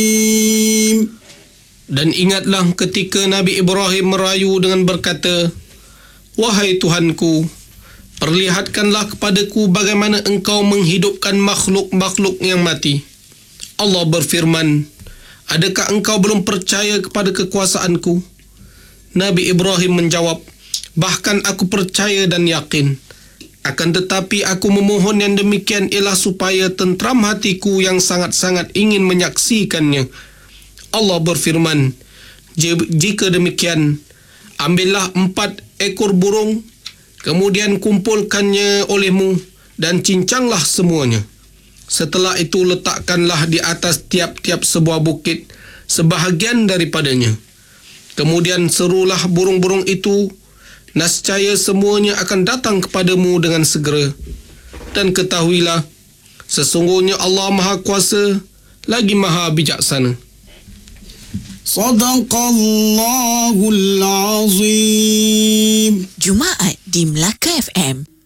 Dan ingatlah ketika Nabi Ibrahim merayu dengan berkata, "Wahai Tuhanku, perlihatkanlah kepadaku bagaimana engkau menghidupkan makhluk-makhluk yang mati." Allah berfirman, "Adakah engkau belum percaya kepada kekuasaanku?" Nabi Ibrahim menjawab, "Bahkan aku percaya dan yakin. Akan tetapi aku memohon yang demikian ialah supaya tentram hatiku yang sangat-sangat ingin menyaksikannya." Allah berfirman, "Jika demikian, ambillah 4 ekor burung, kemudian kumpulkannya olehmu dan cincanglah semuanya. Setelah itu letakkanlah di atas tiap-tiap sebuah bukit sebahagian daripadanya. Kemudian serulah burung-burung itu, nescaya semuanya akan datang kepadamu dengan segera. Dan ketahuilah, sesungguhnya Allah Maha Kuasa lagi Maha Bijaksana." Sadaqallahul Azim. Jumaat di Melaka FM.